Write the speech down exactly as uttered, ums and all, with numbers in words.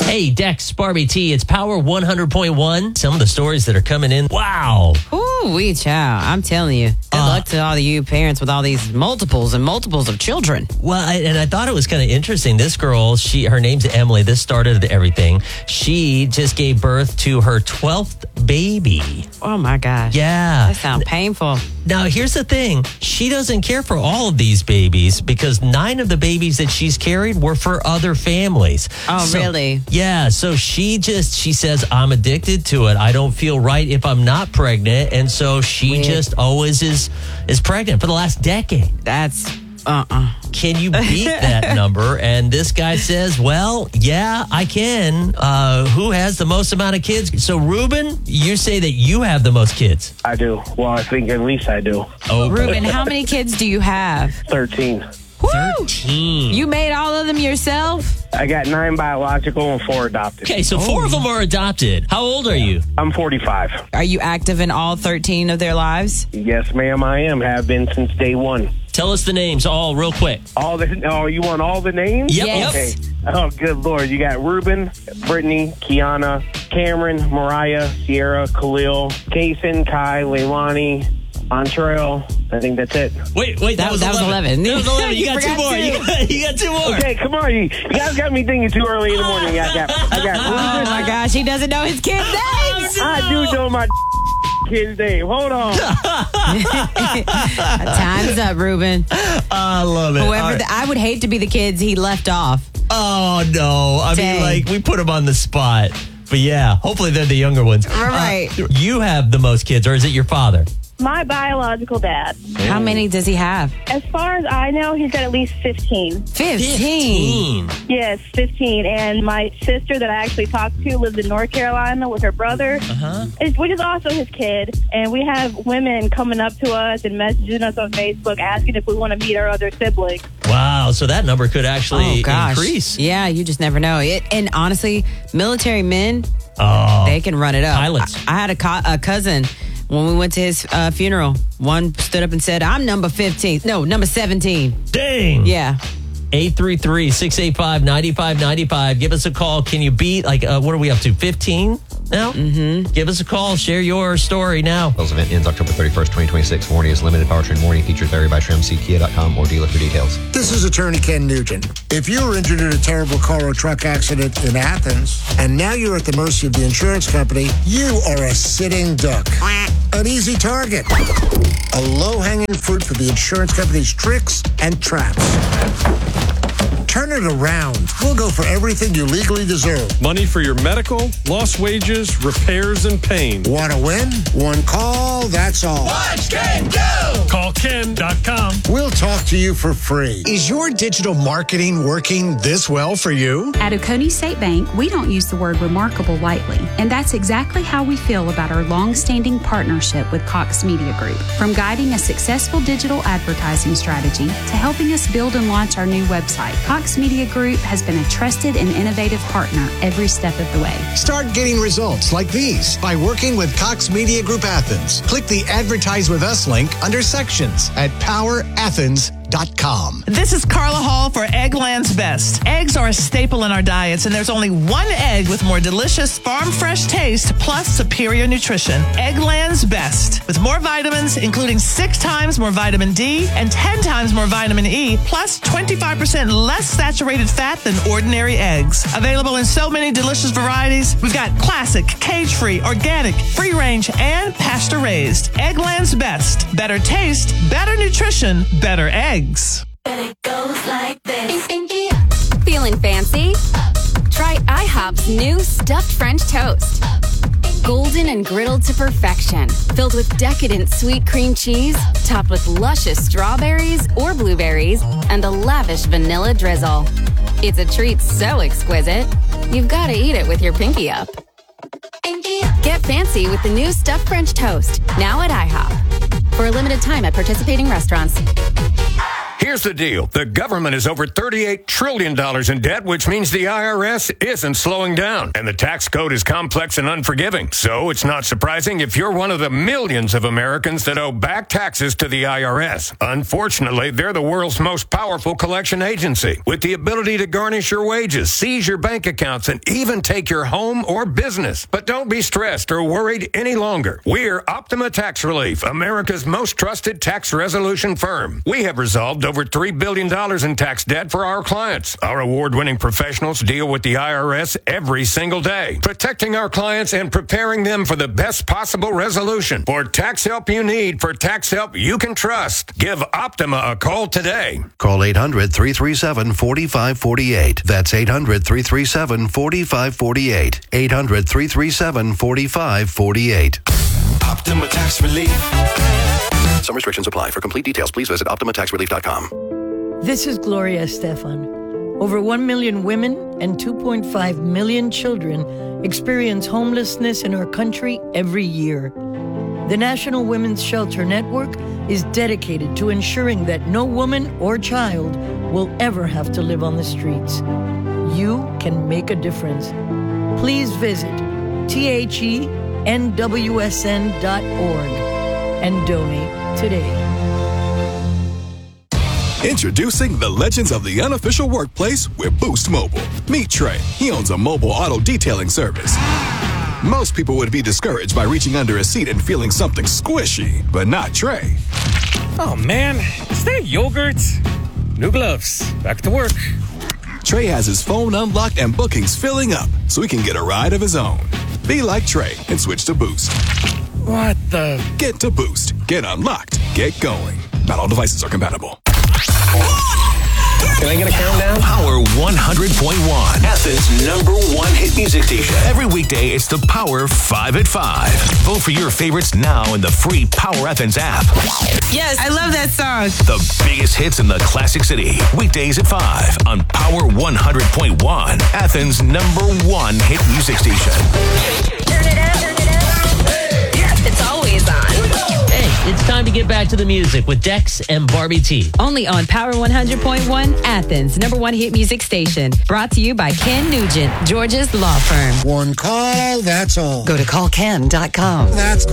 Hey, Dex, Barbie T, it's Power one hundred point one. Some of the stories that are coming in. Wow. Ooh, wee chow. I'm telling you. Good uh, luck to all of you parents with all these multiples and multiples of children. Well, I, and I thought it was kind of interesting. This girl, she her name's Emily. This started everything. She just gave birth to her twelfth baby. Oh, my gosh. Yeah. That sounds painful. Now, here's the thing. She doesn't care for all of these babies because nine of the babies that she's carried were for other families. Oh, so, really? Yeah. So she just, she says, I'm addicted to it. I don't feel right if I'm not pregnant. And so she Weird. just always is, is pregnant for the last decade. That's, uh-uh. Can you beat that number? And this guy says, well, yeah, I can. Uh, who has the most amount of kids? So, Ruben, you say that you have the most kids. I do. Well, I think at least I do. Oh, Ruben, how many kids do you have? thirteen. Woo! thirteen. You made all of them yourself? I got nine biological and four adopted. Okay, so four of them are adopted. How old are you? I'm forty-five. Are you active in all thirteen of their lives? Yes, ma'am, I am. Have been since day one. Tell us the names all real quick. All the oh, you want all the names? Yep. Yes. Okay. Oh, good Lord. You got Ruben, Brittany, Kiana, Cameron, Mariah, Sierra, Khalil, Kason, Kai, Leilani, Antrell. I think that's it. Wait, wait, that, That- was, that was eleven. eleven. That was eleven. You, You got two forgot more. two. You got, you got two more. Okay, come on. You, you guys got me thinking too early in the morning. I got, I got Oh, Ruben. my gosh. He doesn't know his kids' names. I do know my kid's name. Hold on. Time's up, Ruben. I love it. Whoever All right. the, I would hate to be the kids he left off. Oh, no. I Dang. mean, like, we put them on the spot. But yeah, hopefully they're the younger ones. Right. Uh, you have the most kids, or is it your father? My biological dad. How many does he have? As far as I know, he's got at least fifteen. Fifteen. Yes, fifteen. And my sister that I actually talked to lives in North Carolina with her brother, Uh-huh. is- which is also his kid. And we have women coming up to us and messaging us on Facebook asking if we want to meet our other siblings. Wow, so that number could actually Oh, gosh. increase. Yeah, you just never know. It, and honestly, military men, Oh, they can run it up. Pilots. I, I had a, co- a cousin when we went to his uh, funeral. One stood up and said, I'm number fifteen. No, number seventeen. dang. Yeah. eight three three, six eight five, nine five nine five. Give us a call. Can you beat, like, uh, what are we up to, fifteen now? Mm-hmm. Give us a call. Share your story now. Sales event ends October thirty-first, twenty twenty-six. Warranty is limited. Powertrain warranty features vary by trim. See kia dot com or dealer for details. This is attorney Ken Nugent. If you were injured in a terrible car or truck accident in Athens, and now you're at the mercy of the insurance company, you are a sitting duck. An easy target. A low-hanging fruit for the insurance company's tricks and traps. Turn it around. We'll go for everything you legally deserve. Money for your medical, lost wages, repairs, and pain. Want to win? One call, that's all. Call ken dot com. We'll talk to you for free. Is your digital marketing working this well for you? At Oconee State Bank, we don't use the word remarkable lightly, and that's exactly how we feel about our long-standing partnership with Cox Media Group. From guiding a successful digital advertising strategy to helping us build and launch our new website, Cox Media Group has been a trusted and innovative partner every step of the way. Start getting results like these by working with Cox Media Group Athens. Click the Advertise with Us link under Sections at power athens dot com. This is Carla Hall for Eggland's Best. Eggs are a staple in our diets, and there's only one egg with more delicious farm-fresh taste plus superior nutrition. Eggland's Best. With more vitamins, including six times more vitamin D and ten times more vitamin E, plus twenty-five percent less saturated fat than ordinary eggs. Available in so many delicious varieties. We've got classic, cage-free, organic, free-range, and pasture-raised. Eggland's Best. Better taste, better nutrition, better eggs. It goes like this. Feeling fancy? Try IHOP's new stuffed French toast. Golden and griddled to perfection. Filled with decadent sweet cream cheese, topped with luscious strawberries or blueberries, and a lavish vanilla drizzle. It's a treat so exquisite, you've got to eat it with your pinky up. Get fancy with the new stuffed French toast, now at IHOP. For a limited time at participating restaurants. Here's Here's the deal. The government is over thirty-eight trillion dollars in debt, which means the I R S isn't slowing down. And the tax code is complex and unforgiving. So it's not surprising if you're one of the millions of Americans that owe back taxes to the I R S. Unfortunately, they're the world's most powerful collection agency, with the ability to garnish your wages, seize your bank accounts, and even take your home or business. But don't be stressed or worried any longer. We're Optima Tax Relief, America's most trusted tax resolution firm. We have resolved over three billion dollars in tax debt for our clients. Our award-winning professionals deal with the I R S every single day, protecting our clients and preparing them for the best possible resolution. For tax help you need, for tax help you can trust, give Optima a call today. Call eight hundred, three three seven, four five four eight. That's eight hundred, three three seven, four five four eight. eight hundred, three three seven, four five four eight. Optima Tax Relief. Some restrictions apply. For complete details, please visit optima tax relief dot com. This is Gloria Estefan. Over one million women and two point five million children experience homelessness in our country every year. The National Women's Shelter Network is dedicated to ensuring that no woman or child will ever have to live on the streets. You can make a difference. Please visit T H E N W S N dot org and donate today. Introducing the legends of the unofficial workplace with Boost Mobile. Meet Trey. He owns a mobile auto detailing service. Most people would be discouraged by reaching under a seat and feeling something squishy, but not Trey. Oh man, is that yogurt? New gloves. Back to work. Trey has his phone unlocked and bookings filling up so he can get a ride of his own. Be like Trey and switch to Boost. What the? Get to Boost. Get unlocked. Get going. Not all devices are compatible. Can I get a countdown? Power one hundred point one, Athens' number one hit music station. Every weekday, it's the Power five at five. Vote for your favorites now in the free Power Athens app. Yes, I love that song. The biggest hits in the Classic City. Weekdays at five on Power one hundred point one, Athens' number one hit music station. Turn it up, turn it up. Yeah, it's always on. Hey, it's time to get back to the music with Dex and Barbie T. Only on Power one hundred point one, Athens' number one hit music station. Brought to you by Ken Nugent, Georgia's law firm. One call, that's all. Go to call ken dot com. That's